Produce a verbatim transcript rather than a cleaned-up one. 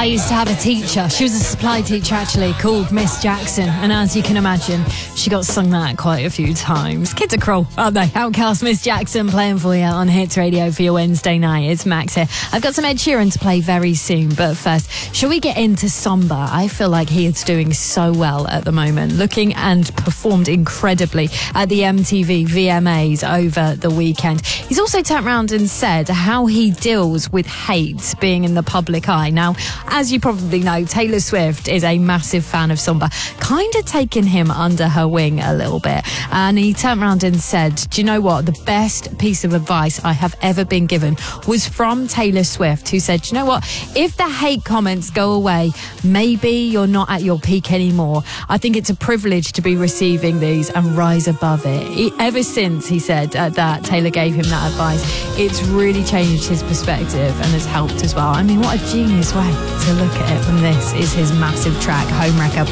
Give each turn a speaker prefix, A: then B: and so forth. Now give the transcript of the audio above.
A: I used to have a teacher. She was a supply teacher, actually, called Miss Jackson. And as you can imagine, she got sung that quite a few times. Kids are cruel, aren't they? Outcast, Miss Jackson, playing for you on Hits Radio for your Wednesday night. It's Max here. I've got some Ed Sheeran to play very soon. But first, shall we get into Samba? I feel like he is doing so well at the moment. Looking and performed incredibly at the M T V V M As over the weekend. He's also turned around and said how he deals with hate being in the public eye. Now, as you probably know, Taylor Swift is a massive fan of Samba, kind of taking him under her wing a little bit. And he turned around and said, do you know what? The best piece of advice I have ever been given was from Taylor Swift, who said, you know what? If the hate comments go away, maybe you're not at your peak anymore. I think it's a privilege to be receiving these and rise above it. He, ever since, he said, uh, that Taylor gave him that advice, it's really changed his perspective and has helped as well. I mean, what a genius way to look at it when this is his massive track, Homewrecker.